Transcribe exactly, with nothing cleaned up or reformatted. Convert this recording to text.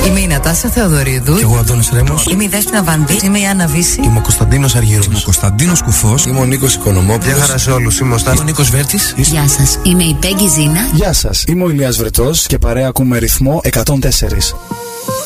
Είμαι η Νατάσια Θεοδωρίδου. Και εγώ ο Αντώνης Ρέμος. Είμαι η Δέσποινα Βανδύ. Είμαι η Άννα Βύση. Είμαι ο Κωνσταντίνος Αργύρος. Είμαι ο Κωνσταντίνος Κουφός. Είμαι ο Νίκος Οικονομόπουλος. Γεια χαρά σε όλους. Είμαι ο Στάθης. Είμαι ο Νίκος Βέρτης. Γεια σας. Είμαι η Πέγγι Ζήνα. Γεια σας. Είμαι ο Ηλίας Βρετός και παρέα ακούμε ρυθμό εκατόν τέσσερα.